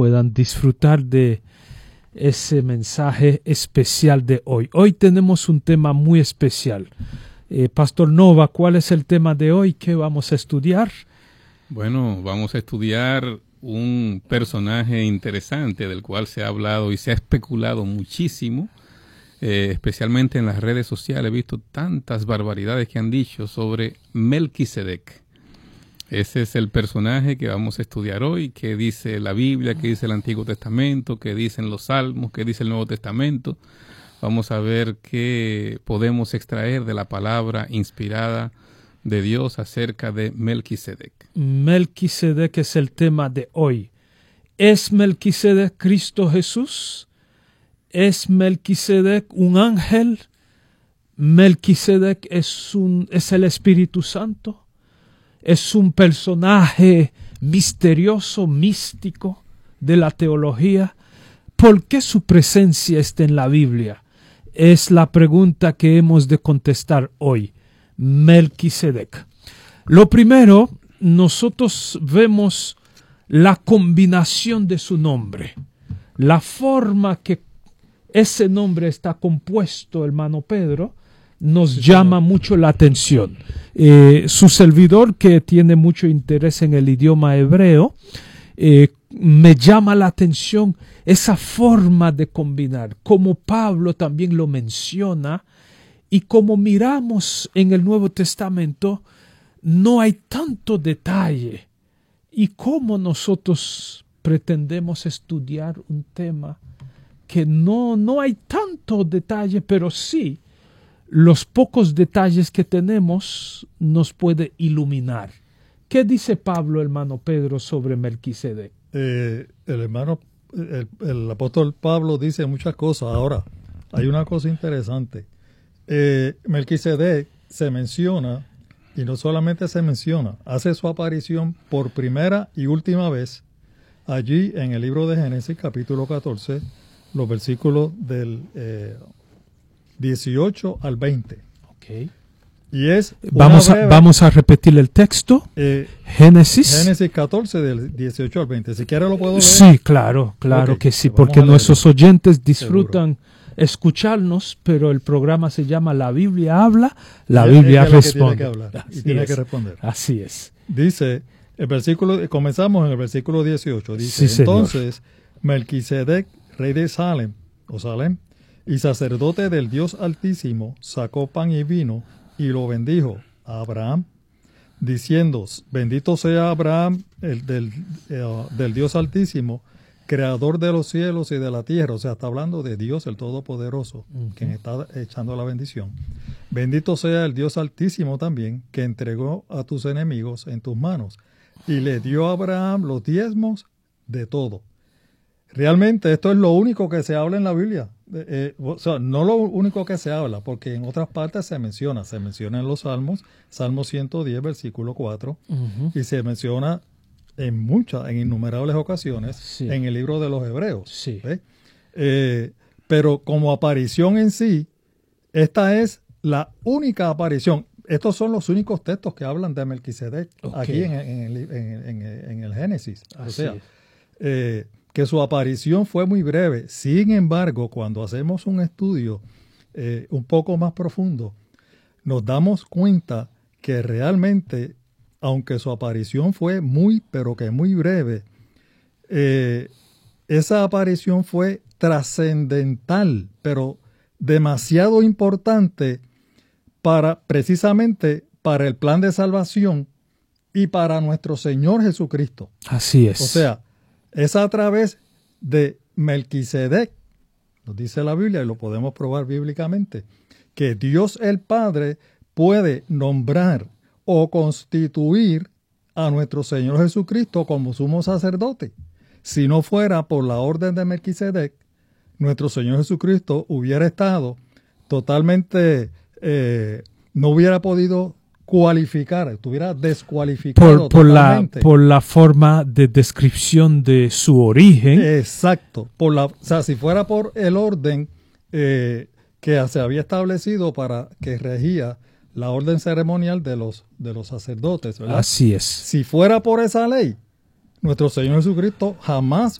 puedan disfrutar de ese mensaje especial de hoy. Hoy tenemos un tema muy especial. Pastor Nova, ¿cuál es el tema de hoy? ¿Qué vamos a estudiar? Bueno, vamos a estudiar un personaje interesante del cual se ha hablado y se ha especulado muchísimo, especialmente en las redes sociales. He visto tantas barbaridades que han dicho sobre Melquisedec. Ese es el personaje que vamos a estudiar hoy, que dice la Biblia, que dice el Antiguo Testamento, que dicen los Salmos, que dice el Nuevo Testamento. Vamos a ver qué podemos extraer de la palabra inspirada de Dios acerca de Melquisedec. Melquisedec es el tema de hoy. ¿Es Melquisedec Cristo Jesús? ¿Es Melquisedec un ángel? ¿Melquisedec es el Espíritu Santo? ¿Es un personaje misterioso, místico de la teología? ¿Por qué su presencia está en la Biblia? Es la pregunta que hemos de contestar hoy. Melquisedec. Lo primero, nosotros vemos la combinación de su nombre, la forma que ese nombre está compuesto, hermano Pedro, nos llama mucho la atención. Su servidor, que tiene mucho interés en el idioma hebreo, me llama la atención esa forma de combinar, como Pablo también lo menciona, y como miramos en el Nuevo Testamento, no hay tanto detalle. Y cómo nosotros pretendemos estudiar un tema que no hay tanto detalle, pero sí, los pocos detalles que tenemos nos puede iluminar. ¿Qué dice Pablo, hermano Pedro, sobre Melquisedec? El apóstol Pablo dice muchas cosas. Ahora, hay una cosa interesante. Melquisedec se menciona, y no solamente se menciona, hace su aparición por primera y última vez allí en el libro de Génesis, capítulo 14, los versículos del 18 al 20. Okay. Y es vamos a repetir el texto. Génesis 14 del 18 al 20. Si quiere lo puedo leer. Sí, claro okay, que sí, porque nuestros oyentes disfrutan escucharnos, pero el programa se llama La Biblia habla, la Biblia responde. Tiene que hablar y tiene que responder. Así es. Dice, comenzamos en el versículo 18. Dice, sí, entonces Melquisedec, rey de Salem, y sacerdote del Dios Altísimo, sacó pan y vino y lo bendijo a Abraham, diciendo, bendito sea Abraham, del Dios Altísimo, creador de los cielos y de la tierra. O sea, está hablando de Dios, el Todopoderoso, quien está echando la bendición. Bendito sea el Dios Altísimo también, que entregó a tus enemigos en tus manos, y le dio a Abraham los diezmos de todo. Realmente esto es lo único que se habla en la Biblia. O sea, no lo único que se habla, porque en otras partes se menciona en los Salmos, Salmo 110, versículo 4, y se menciona en innumerables ocasiones en el libro de los Hebreos. Sí. Pero como aparición en sí, esta es la única aparición. Estos son los únicos textos que hablan de Melquisedec aquí en el Génesis. Así o sea, que su aparición fue muy breve. Sin embargo, cuando hacemos un estudio un poco más profundo, nos damos cuenta que realmente, aunque su aparición fue pero que muy breve, esa aparición fue trascendental, pero demasiado importante precisamente para el plan de salvación y para nuestro Señor Jesucristo. Así es. O sea, es a través de Melquisedec, nos dice la Biblia, y lo podemos probar bíblicamente, que Dios el Padre puede nombrar o constituir a nuestro Señor Jesucristo como sumo sacerdote. Si no fuera por la orden de Melquisedec, nuestro Señor Jesucristo hubiera estado totalmente, no hubiera podido cualificar, estuviera descualificado por la forma de descripción de su origen. Exacto. O sea, si fuera por el orden que se había establecido para que regía la orden ceremonial de los sacerdotes, ¿verdad? Así es. Si fuera por esa ley, nuestro Señor Jesucristo jamás